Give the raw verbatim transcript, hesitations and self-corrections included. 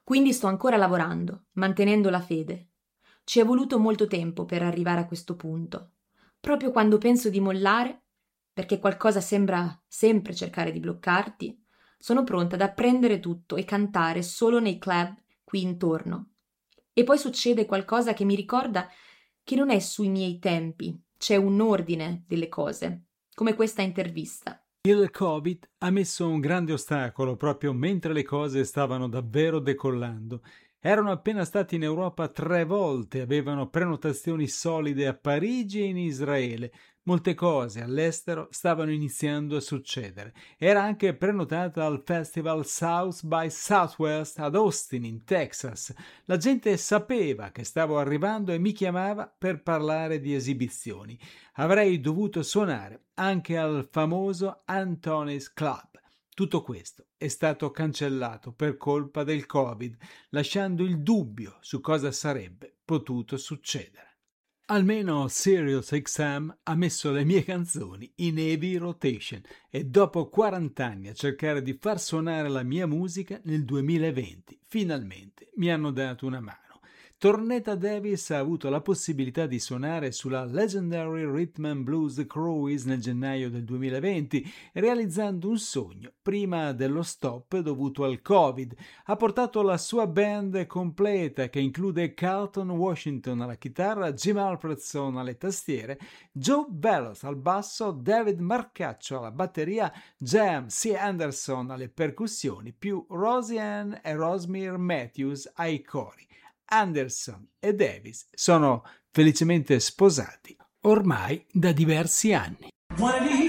Quindi sto ancora lavorando, mantenendo la fede. Ci è voluto molto tempo per arrivare a questo punto. Proprio quando penso di mollare, perché qualcosa sembra sempre cercare di bloccarti, sono pronta ad apprendere tutto e cantare solo nei club qui intorno. E poi succede qualcosa che mi ricorda che non è sui miei tempi, c'è un ordine delle cose, come questa intervista. Il Covid ha messo un grande ostacolo proprio mentre le cose stavano davvero decollando. Erano appena stati in Europa tre volte, avevano prenotazioni solide a Parigi e in Israele. Molte cose all'estero stavano iniziando a succedere. Era anche prenotata al festival South by Southwest ad Austin, in Texas. La gente sapeva che stavo arrivando e mi chiamava per parlare di esibizioni. Avrei dovuto suonare anche al famoso Anthony's Club. Tutto questo è stato cancellato per colpa del Covid, lasciando il dubbio su cosa sarebbe potuto succedere. Almeno Sirius X M ha messo le mie canzoni in heavy rotation e dopo quaranta anni a cercare di far suonare la mia musica, nel duemilaventi finalmente mi hanno dato una mano. Tornetta Davis ha avuto la possibilità di suonare sulla Legendary Rhythm and Blues Cruise nel gennaio del duemilaventi, realizzando un sogno prima dello stop dovuto al Covid. Ha portato la sua band completa, che include Carlton Washington alla chitarra, Jim Alfredson alle tastiere, Joe Bellows al basso, David Marcaccio alla batteria, Jam C. Anderson alle percussioni, più Roseanne e Rosemary Matthews ai cori. Anderson e Davis sono felicemente sposati ormai da diversi anni.